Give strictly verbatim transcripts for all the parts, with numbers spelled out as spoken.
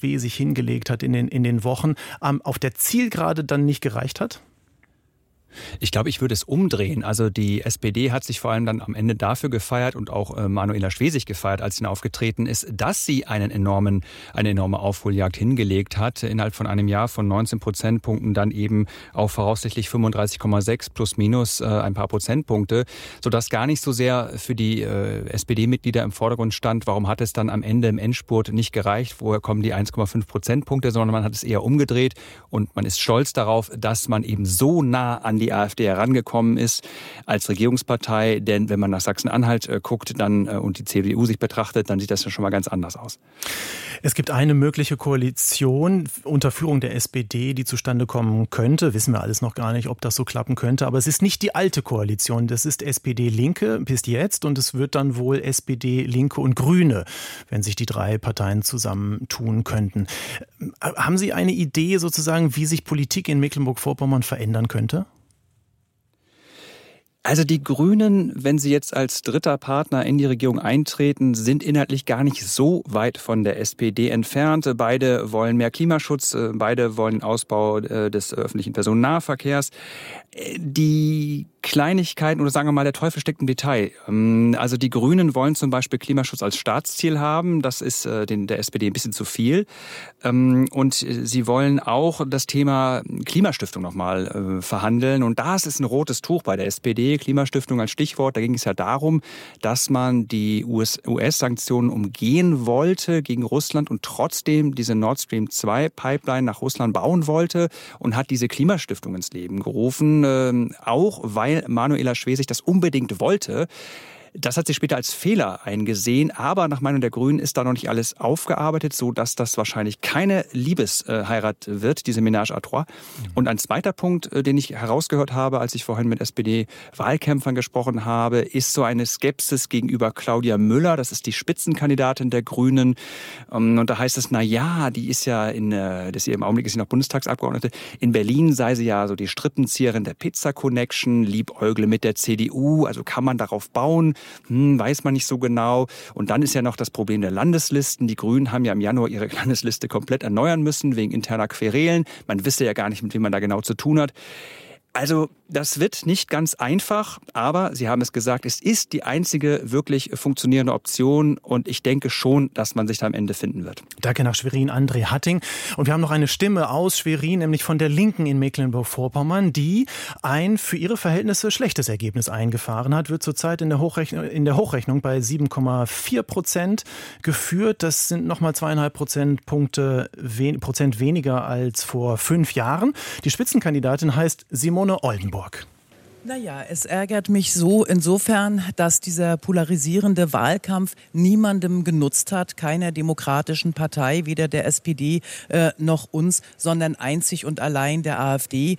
Schwesig hingelegt hat in den, in den Wochen, ähm, auf der Zielgerade dann nicht gereicht hat? Ich glaube, ich würde es umdrehen. Also die S P D hat sich vor allem dann am Ende dafür gefeiert und auch äh, Manuela Schwesig gefeiert, als sie aufgetreten ist, dass sie einen enormen, eine enorme Aufholjagd hingelegt hat. Innerhalb von einem Jahr von neunzehn Prozentpunkten dann eben auf voraussichtlich fünfunddreißig Komma sechs plus minus äh, ein paar Prozentpunkte, sodass gar nicht so sehr für die äh, S P D-Mitglieder im Vordergrund stand, warum hat es dann am Ende im Endspurt nicht gereicht, woher kommen die eins Komma fünf Prozentpunkte, sondern man hat es eher umgedreht und man ist stolz darauf, dass man eben so nah an die die AfD herangekommen ist als Regierungspartei. Denn wenn man nach Sachsen-Anhalt äh, guckt dann äh, und die C D U sich betrachtet, dann sieht das ja schon mal ganz anders aus. Es gibt eine mögliche Koalition unter Führung der S P D, die zustande kommen könnte. Wissen wir alles noch gar nicht, ob das so klappen könnte. Aber es ist nicht die alte Koalition. Das ist S P D-Linke bis jetzt. Und es wird dann wohl S P D, Linke und Grüne, wenn sich die drei Parteien zusammentun könnten. Haben Sie eine Idee sozusagen, wie sich Politik in Mecklenburg-Vorpommern verändern könnte? Also die Grünen, wenn sie jetzt als dritter Partner in die Regierung eintreten, sind inhaltlich gar nicht so weit von der S P D entfernt. Beide wollen mehr Klimaschutz, beide wollen Ausbau des öffentlichen Personennahverkehrs. Die Kleinigkeiten oder sagen wir mal, der Teufel steckt im Detail. Also die Grünen wollen zum Beispiel Klimaschutz als Staatsziel haben. Das ist den, der S P D ein bisschen zu viel. Und sie wollen auch das Thema Klimastiftung nochmal verhandeln. Und das ist ein rotes Tuch bei der S P D. Klimastiftung als Stichwort. Da ging es ja darum, dass man die U S-Sanktionen umgehen wollte gegen Russland und trotzdem diese Nord Stream zwei Pipeline nach Russland bauen wollte und hat diese Klimastiftung ins Leben gerufen. Auch weil Manuela Schwesig das unbedingt wollte. Das hat sie später als Fehler eingesehen, aber nach Meinung der Grünen ist da noch nicht alles aufgearbeitet, so dass das wahrscheinlich keine Liebesheirat wird, diese Ménage à trois. Und ein zweiter Punkt, den ich herausgehört habe, als ich vorhin mit S P D-Wahlkämpfern gesprochen habe, ist so eine Skepsis gegenüber Claudia Müller. Das ist die Spitzenkandidatin der Grünen. Und da heißt es, na ja, die ist ja in, das ist im Augenblick ist sie noch Bundestagsabgeordnete. In Berlin sei sie ja so die Strippenzieherin der Pizza Connection, liebäugle mit der C D U. Also kann man darauf bauen? Hm, weiß man nicht so genau. Und dann ist ja noch das Problem der Landeslisten. Die Grünen haben ja im Januar ihre Landesliste komplett erneuern müssen, wegen interner Querelen. Man wisse ja gar nicht, mit wem man da genau zu tun hat. Also das wird nicht ganz einfach, aber Sie haben es gesagt, es ist die einzige wirklich funktionierende Option und ich denke schon, dass man sich da am Ende finden wird. Danke nach Schwerin, André Hatting. Und wir haben noch eine Stimme aus Schwerin, nämlich von der Linken in Mecklenburg-Vorpommern, die ein für ihre Verhältnisse schlechtes Ergebnis eingefahren hat, wird zurzeit in der Hochrechnung, in der Hochrechnung bei sieben Komma vier Prozent geführt. Das sind nochmal zweieinhalb Prozentpunkte wen, Prozent weniger als vor fünf Jahren. Die Spitzenkandidatin heißt Simone Oldenburg. Naja, es ärgert mich so insofern, dass dieser polarisierende Wahlkampf niemandem genutzt hat, keiner demokratischen Partei, weder der S P D äh, noch uns, sondern einzig und allein der AfD.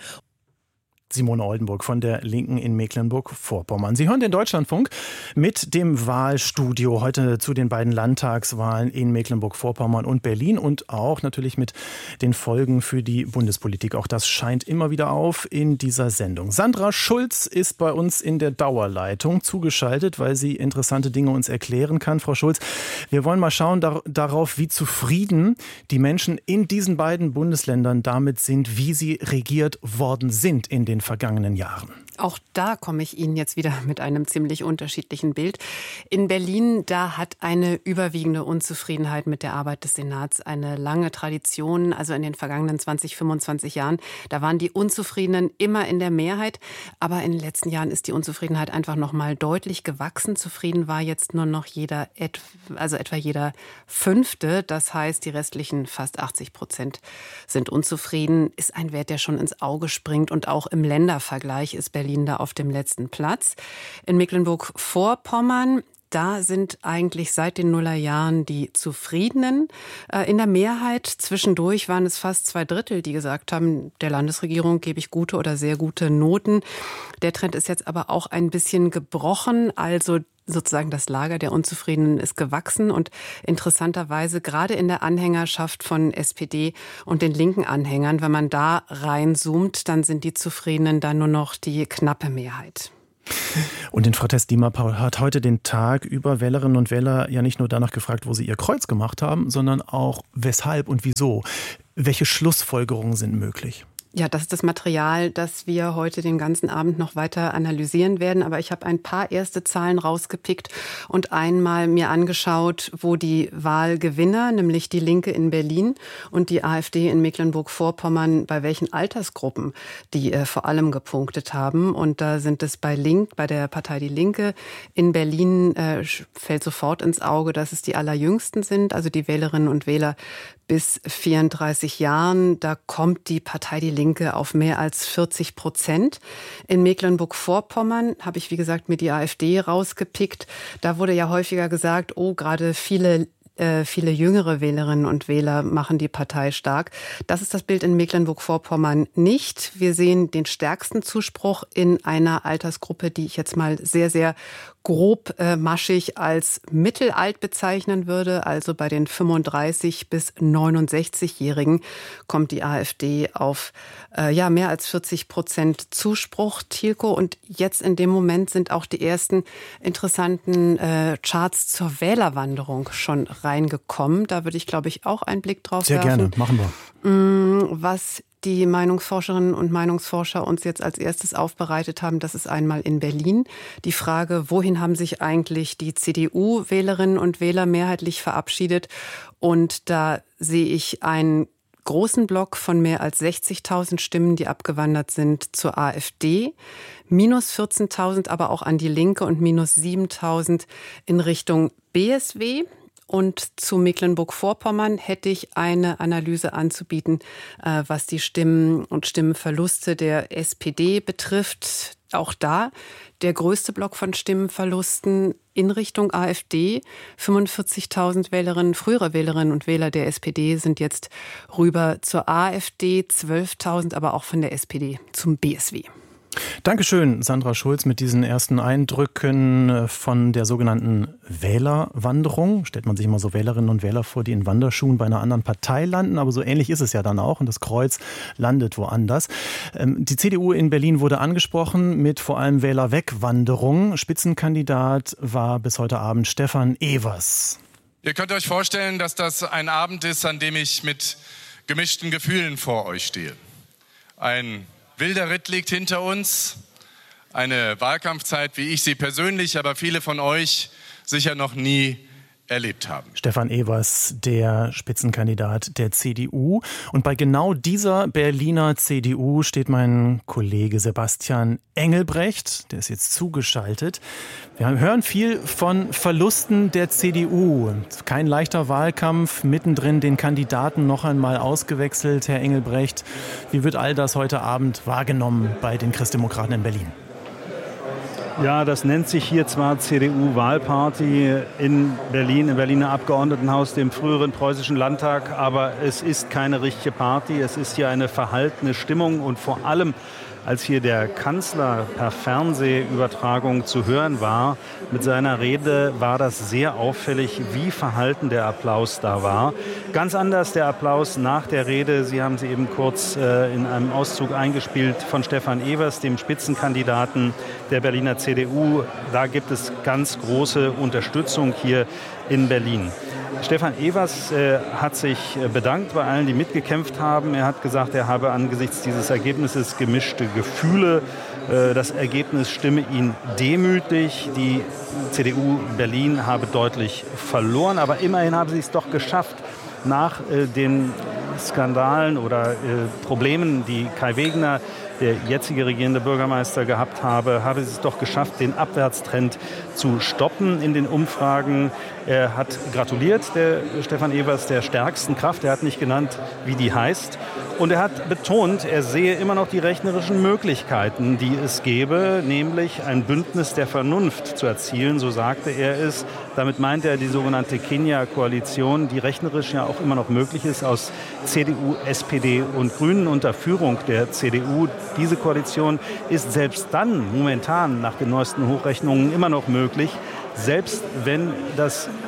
Simone Oldenburg von der Linken in Mecklenburg-Vorpommern. Sie hören den Deutschlandfunk mit dem Wahlstudio heute zu den beiden Landtagswahlen in Mecklenburg-Vorpommern und Berlin und auch natürlich mit den Folgen für die Bundespolitik. Auch das scheint immer wieder auf in dieser Sendung. Sandra Schulz ist bei uns in der Dauerleitung zugeschaltet, weil sie interessante Dinge uns erklären kann. Frau Schulz, wir wollen mal schauen dar- darauf, wie zufrieden die Menschen in diesen beiden Bundesländern damit sind, wie sie regiert worden sind in den vergangenen Jahren. Auch da komme ich Ihnen jetzt wieder mit einem ziemlich unterschiedlichen Bild. In Berlin, da hat eine überwiegende Unzufriedenheit mit der Arbeit des Senats eine lange Tradition. Also in den vergangenen zwanzig, fünfundzwanzig Jahren, da waren die Unzufriedenen immer in der Mehrheit. Aber in den letzten Jahren ist die Unzufriedenheit einfach noch mal deutlich gewachsen. Zufrieden war jetzt nur noch jeder, also etwa jeder Fünfte. Das heißt, die restlichen fast achtzig Prozent sind unzufrieden. Ist ein Wert, der schon ins Auge springt. Und auch im Ländervergleich ist Berlin Berlin da auf dem letzten Platz. In Mecklenburg-Vorpommern, da sind eigentlich seit den Nullerjahren die Zufriedenen äh, in der Mehrheit. Zwischendurch waren es fast zwei Drittel, die gesagt haben, der Landesregierung gebe ich gute oder sehr gute Noten. Der Trend ist jetzt aber auch ein bisschen gebrochen. Also sozusagen das Lager der Unzufriedenen ist gewachsen und interessanterweise gerade in der Anhängerschaft von S P D und den linken Anhängern, wenn man da reinzoomt, dann sind die Zufriedenen dann nur noch die knappe Mehrheit. Und in Protest Dimapur hat heute den Tag über Wählerinnen und Wähler ja nicht nur danach gefragt, wo sie ihr Kreuz gemacht haben, sondern auch weshalb und wieso. Welche Schlussfolgerungen sind möglich? Ja, das ist das Material, das wir heute den ganzen Abend noch weiter analysieren werden. Aber ich habe ein paar erste Zahlen rausgepickt und einmal mir angeschaut, wo die Wahlgewinner, nämlich die Linke in Berlin und die AfD in Mecklenburg-Vorpommern, bei welchen Altersgruppen die äh, vor allem gepunktet haben. Und da sind es bei Link, bei der Partei Die Linke in Berlin äh, fällt sofort ins Auge, dass es die allerjüngsten sind, also die Wählerinnen und Wähler bis vierunddreißig Jahren. Da kommt die Partei Die Linke auf mehr als vierzig Prozent. In Mecklenburg-Vorpommern habe ich, wie gesagt, mir die AfD rausgepickt. Da wurde ja häufiger gesagt, oh, gerade viele Äh, viele jüngere Wählerinnen und Wähler machen die Partei stark. Das ist das Bild in Mecklenburg-Vorpommern nicht. Wir sehen den stärksten Zuspruch in einer Altersgruppe, die ich jetzt mal sehr, sehr grob äh, maschig als mittelalt bezeichnen würde. Also bei den fünfunddreißig- bis neunundsechzig-Jährigen kommt die AfD auf äh, ja mehr als vierzig Prozent Zuspruch, Thielko. Und jetzt in dem Moment sind auch die ersten interessanten äh, Charts zur Wählerwanderung schon reingekommen. Da würde ich, glaube ich, auch einen Blick drauf Sehr werfen. gerne, machen wir. Was die Meinungsforscherinnen und Meinungsforscher uns jetzt als erstes aufbereitet haben, das ist einmal in Berlin die Frage, wohin haben sich eigentlich die C D U-Wählerinnen und Wähler mehrheitlich verabschiedet? Und da sehe ich einen großen Block von mehr als sechzigtausend Stimmen, die abgewandert sind zur AfD, minus vierzehntausend aber auch an die Linke und minus siebentausend in Richtung B S W. Und zu Mecklenburg-Vorpommern hätte ich eine Analyse anzubieten, was die Stimmen und Stimmenverluste der S P D betrifft. Auch da der größte Block von Stimmenverlusten in Richtung AfD. fünfundvierzigtausend Wählerinnen, frühere Wählerinnen und Wähler der S P D sind jetzt rüber zur AfD, zwölftausend aber auch von der S P D zum B S W. Dankeschön, Sandra Schulz, mit diesen ersten Eindrücken von der sogenannten Wählerwanderung. Stellt man sich immer so Wählerinnen und Wähler vor, die in Wanderschuhen bei einer anderen Partei landen, aber so ähnlich ist es ja dann auch und das Kreuz landet woanders. Die C D U in Berlin wurde angesprochen mit vor allem Wählerwegwanderung. Spitzenkandidat war bis heute Abend Stefan Evers. Ihr könnt euch vorstellen, dass das ein Abend ist, an dem ich mit gemischten Gefühlen vor euch stehe. Ein wilder Ritt liegt hinter uns, eine Wahlkampfzeit, wie ich sie persönlich, aber viele von euch sicher noch nie erlebt haben. Stefan Evers, der Spitzenkandidat der C D U. Und bei genau dieser Berliner C D U steht mein Kollege Sebastian Engelbrecht, der ist jetzt zugeschaltet. Wir hören viel von Verlusten der C D U. Kein leichter Wahlkampf, mittendrin den Kandidaten noch einmal ausgewechselt. Herr Engelbrecht, wie wird all das heute Abend wahrgenommen bei den Christdemokraten in Berlin? Ja, das nennt sich hier zwar C D U-Wahlparty in Berlin, im Berliner Abgeordnetenhaus, dem früheren preußischen Landtag, aber es ist keine richtige Party, es ist hier eine verhaltene Stimmung und vor allem, als hier der Kanzler per Fernsehübertragung zu hören war, mit seiner Rede war das sehr auffällig, wie verhalten der Applaus da war. Ganz anders der Applaus nach der Rede, Sie haben sie eben kurz äh, in einem Auszug eingespielt, von Stefan Evers, dem Spitzenkandidaten der Berliner C D U. Da gibt es ganz große Unterstützung hier in Berlin. Stefan Evers äh, hat sich bedankt bei allen, die mitgekämpft haben. Er hat gesagt, er habe angesichts dieses Ergebnisses gemischte Gefühle. Äh, das Ergebnis stimme ihn demütig. Die C D U Berlin habe deutlich verloren, aber immerhin habe sie es doch geschafft, nach äh, den Skandalen oder äh, Problemen, die Kai Wegner, der jetzige regierende Bürgermeister, gehabt habe, habe sie es doch geschafft, den Abwärtstrend zu stoppen in den Umfragen. Er hat gratuliert, der Stefan Evers, der stärksten Kraft. Er hat nicht genannt, wie die heißt. Und er hat betont, er sehe immer noch die rechnerischen Möglichkeiten, die es gäbe, nämlich ein Bündnis der Vernunft zu erzielen, so sagte er es. Damit meint er die sogenannte Kenia-Koalition, die rechnerisch ja auch immer noch möglich ist, aus C D U, S P D und Grünen unter Führung der C D U. Diese Koalition ist selbst dann momentan nach den neuesten Hochrechnungen immer noch möglich, selbst wenn das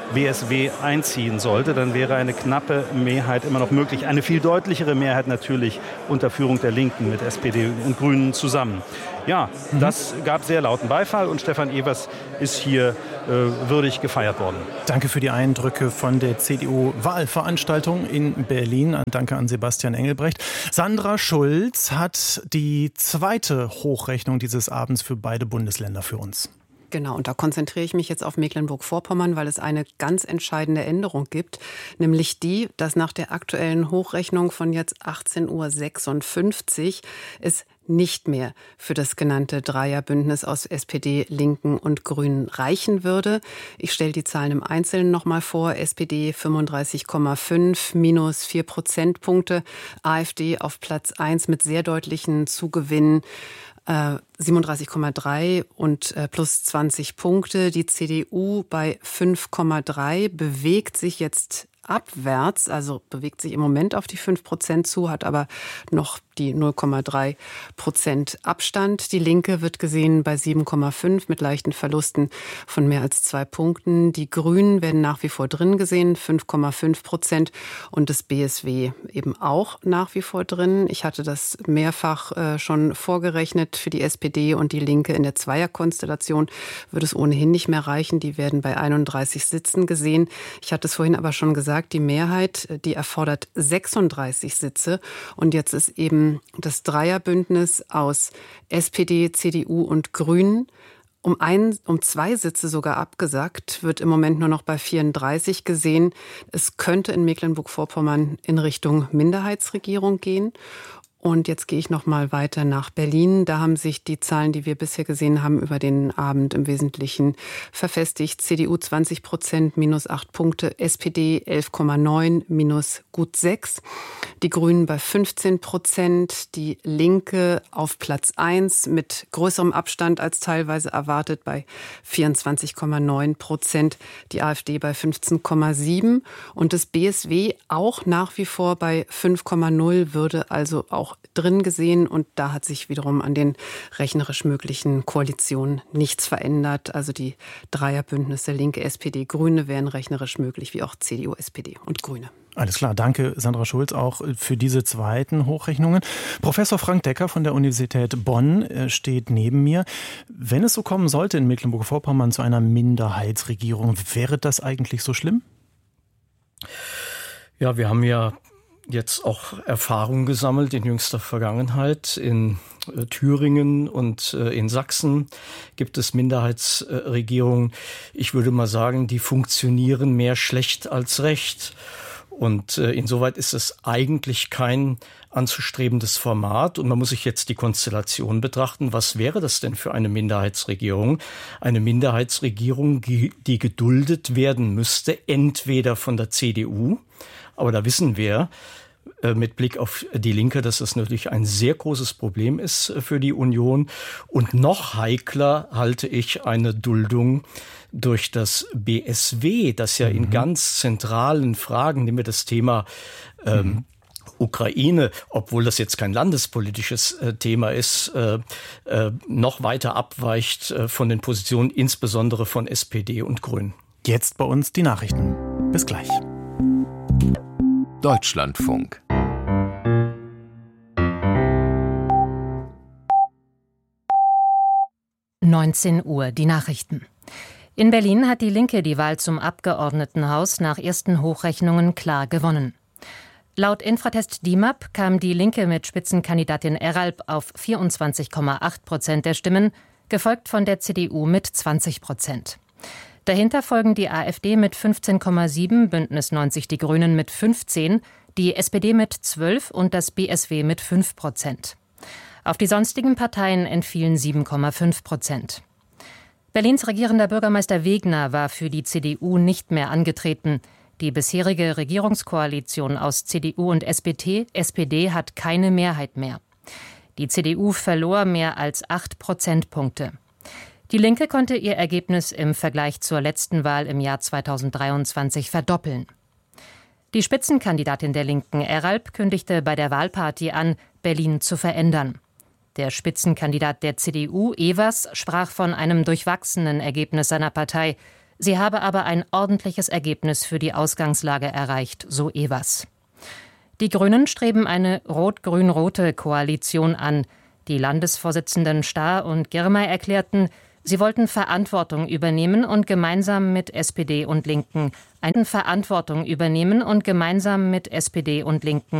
B S W einziehen sollte, dann wäre eine knappe Mehrheit immer noch möglich. Eine viel deutlichere Mehrheit natürlich unter Führung der Linken mit S P D und Grünen zusammen. Ja, mhm. das gab sehr lauten Beifall und Stefan Evers ist hier äh, würdig gefeiert worden. Danke für die Eindrücke von der C D U-Wahlveranstaltung in Berlin. Danke an Sebastian Engelbrecht. Sandra Schulz hat die zweite Hochrechnung dieses Abends für beide Bundesländer für uns. Genau, und da konzentriere ich mich jetzt auf Mecklenburg-Vorpommern, weil es eine ganz entscheidende Änderung gibt, nämlich die, dass nach der aktuellen Hochrechnung von jetzt achtzehn Uhr sechsundfünfzig es nicht mehr für das genannte Dreierbündnis aus S P D, Linken und Grünen reichen würde. Ich stelle die Zahlen im Einzelnen nochmal vor. S P D fünfunddreißig Komma fünf, minus vier Prozentpunkte. AfD auf Platz eins mit sehr deutlichen Zugewinnen. siebenunddreißig Komma drei und äh, plus zwanzig Punkte. Die C D U bei fünf Komma drei bewegt sich jetzt abwärts, also bewegt sich im Moment auf die fünf Prozent zu, hat aber noch die null Komma drei Prozent Abstand. Die Linke wird gesehen bei sieben Komma fünf mit leichten Verlusten von mehr als zwei Punkten. Die Grünen werden nach wie vor drin gesehen, fünf Komma fünf Prozent und das B S W eben auch nach wie vor drin. Ich hatte das mehrfach äh, schon vorgerechnet für die S P D und die Linke in der Zweierkonstellation würde es ohnehin nicht mehr reichen. Die werden bei einunddreißig Sitzen gesehen. Ich hatte es vorhin aber schon gesagt, die Mehrheit, die erfordert sechsunddreißig Sitze und jetzt ist eben das Dreierbündnis aus S P D, C D U und Grünen um, ein, um zwei Sitze sogar abgesagt, wird im Moment nur noch bei vierunddreißig gesehen. Es könnte in Mecklenburg-Vorpommern in Richtung Minderheitsregierung gehen. Und jetzt gehe ich noch mal weiter nach Berlin. Da haben sich die Zahlen, die wir bisher gesehen haben, über den Abend im Wesentlichen verfestigt. C D U zwanzig Prozent, minus acht Punkte. S P D elf Komma neun, minus gut sechs. Die Grünen bei fünfzehn Prozent. Die Linke auf Platz eins mit größerem Abstand als teilweise erwartet bei vierundzwanzig Komma neun Prozent. Die AfD bei fünfzehn Komma sieben. Und das B S W auch nach wie vor bei fünf Komma null, würde also auch drin gesehen. Und da hat sich wiederum an den rechnerisch möglichen Koalitionen nichts verändert. Also die Dreierbündnisse Linke, S P D, Grüne wären rechnerisch möglich, wie auch C D U, S P D und Grüne. Alles klar, danke Sandra Schulz auch für diese zweiten Hochrechnungen. Professor Frank Decker von der Universität Bonn steht neben mir. Wenn es so kommen sollte in Mecklenburg-Vorpommern zu einer Minderheitsregierung, wäre das eigentlich so schlimm? Ja, wir haben ja jetzt auch Erfahrungen gesammelt in jüngster Vergangenheit. In äh, Thüringen und äh, in Sachsen gibt es Minderheitsregierungen. Ich würde mal sagen, die funktionieren mehr schlecht als recht. Und äh, insoweit ist es eigentlich kein anzustrebendes Format. Und man muss sich jetzt die Konstellation betrachten. Was wäre das denn für eine Minderheitsregierung? Eine Minderheitsregierung, die geduldet werden müsste, entweder von der C D U, aber da wissen wir äh, mit Blick auf die Linke, dass das natürlich ein sehr großes Problem ist äh, für die Union. Und noch heikler halte ich eine Duldung durch das B S W, das ja mhm. in ganz zentralen Fragen, nehmen wir das Thema ähm, mhm. Ukraine, obwohl das jetzt kein landespolitisches äh, Thema ist, äh, äh, noch weiter abweicht äh, von den Positionen, insbesondere von S P D und Grünen. Jetzt bei uns die Nachrichten. Bis gleich. Deutschlandfunk. neunzehn Uhr, die Nachrichten. In Berlin hat die Linke die Wahl zum Abgeordnetenhaus nach ersten Hochrechnungen klar gewonnen. Laut Infratest D I M A P kam die Linke mit Spitzenkandidatin Eralp auf vierundzwanzig Komma acht Prozent der Stimmen, gefolgt von der C D U mit zwanzig Prozent. Dahinter folgen die AfD mit fünfzehn Komma sieben, Bündnis neunzig Die Grünen mit fünfzehn, die S P D mit zwölf und das B S W mit fünf Prozent. Auf die sonstigen Parteien entfielen sieben Komma fünf Prozent. Berlins regierender Bürgermeister Wegner war für die C D U nicht mehr angetreten. Die bisherige Regierungskoalition aus C D U und S P D hat keine Mehrheit mehr. Die C D U verlor mehr als acht Prozentpunkte. Die Linke konnte ihr Ergebnis im Vergleich zur letzten Wahl im Jahr zweitausenddreiundzwanzig verdoppeln. Die Spitzenkandidatin der Linken, Eralp, kündigte bei der Wahlparty an, Berlin zu verändern. Der Spitzenkandidat der C D U, Evers, sprach von einem durchwachsenen Ergebnis seiner Partei. Sie habe aber ein ordentliches Ergebnis für die Ausgangslage erreicht, so Evers. Die Grünen streben eine rot-grün-rote Koalition an. Die Landesvorsitzenden Stahr und Girmay erklärten, sie wollten Verantwortung übernehmen und gemeinsam mit S P D und Linken eine Verantwortung übernehmen und gemeinsam mit S P D und Linken